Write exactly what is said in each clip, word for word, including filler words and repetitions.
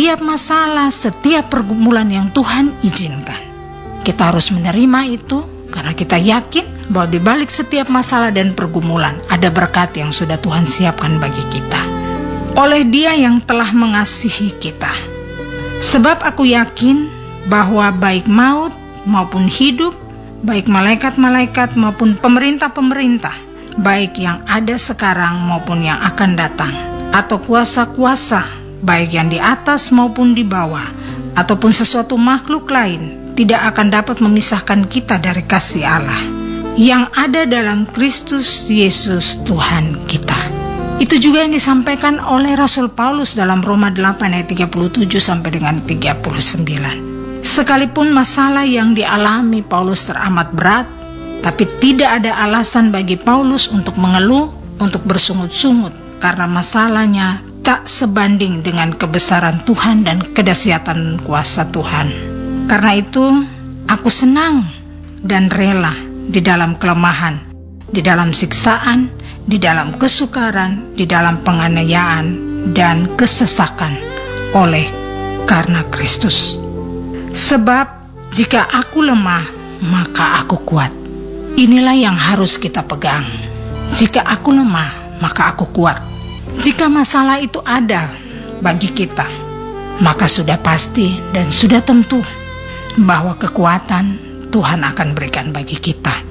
setiap masalah, setiap pergumulan yang Tuhan izinkan. Kita harus menerima itu karena kita yakin bahwa di balik setiap masalah dan pergumulan ada berkat yang sudah Tuhan siapkan bagi kita oleh Dia yang telah mengasihi kita. Sebab aku yakin bahwa baik maut maupun hidup, baik malaikat-malaikat maupun pemerintah-pemerintah, baik yang ada sekarang maupun yang akan datang, atau kuasa-kuasa, baik yang di atas maupun di bawah, ataupun sesuatu makhluk lain, tidak akan dapat memisahkan kita dari kasih Allah yang ada dalam Kristus Yesus Tuhan kita. Itu juga yang disampaikan oleh Rasul Paulus dalam Roma delapan ayat tiga puluh tujuh sampai dengan tiga puluh sembilan. Sekalipun masalah yang dialami Paulus teramat berat, tapi tidak ada alasan bagi Paulus untuk mengeluh, untuk bersungut-sungut, karena masalahnya tak sebanding dengan kebesaran Tuhan dan kedahsyatan kuasa Tuhan. Karena itu, aku senang dan rela di dalam kelemahan, di dalam siksaan, di dalam kesukaran, di dalam penganiayaan dan kesesakan oleh karena Kristus. Sebab jika aku lemah, maka aku kuat. Inilah yang harus kita pegang. Jika aku lemah, maka aku kuat. Jika masalah itu ada bagi kita, maka sudah pasti dan sudah tentu bahwa kekuatan Tuhan akan berikan bagi kita.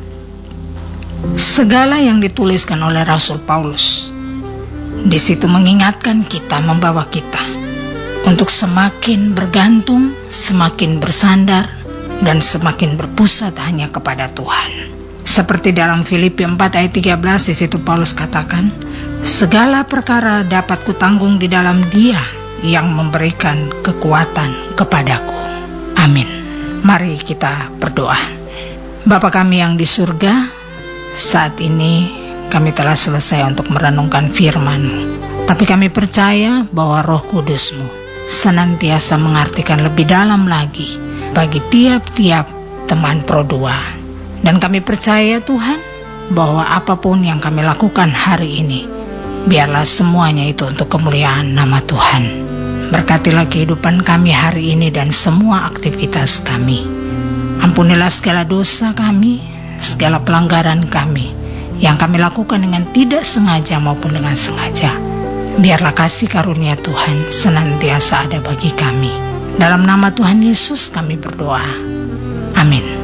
Segala yang dituliskan oleh Rasul Paulus di situ mengingatkan kita, membawa kita untuk semakin bergantung, semakin bersandar, dan semakin berpusat hanya kepada Tuhan. Seperti dalam Filipi empat ayat tiga belas, di situ Paulus katakan, segala perkara dapat kutanggung di dalam Dia yang memberikan kekuatan kepadaku. Amin. Mari kita berdoa. Bapa kami yang di surga, saat ini kami telah selesai untuk merenungkan firman-Mu. Tapi kami percaya bahwa Roh Kudus-Mu senantiasa mengartikan lebih dalam lagi bagi tiap-tiap teman Pro dua. Dan kami percaya Tuhan bahwa apapun yang kami lakukan hari ini, biarlah semuanya itu untuk kemuliaan nama Tuhan. Berkatilah kehidupan kami hari ini dan semua aktivitas kami. Ampunilah segala dosa kami, segala pelanggaran kami yang kami lakukan dengan tidak sengaja maupun dengan sengaja. Biarlah kasih karunia Tuhan senantiasa ada bagi kami. Dalam nama Tuhan Yesus kami berdoa. Amin.